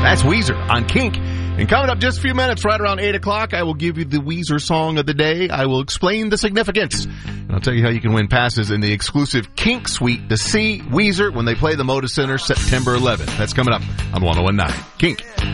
That's Weezer on Kink. And coming up just a few minutes, right around 8 o'clock, I will give you the Weezer song of the day. I will explain the significance. And I'll tell you how you can win passes in the exclusive Kink Suite to see Weezer when they play the Moda Center September 11th. That's coming up on 101.9 Kink.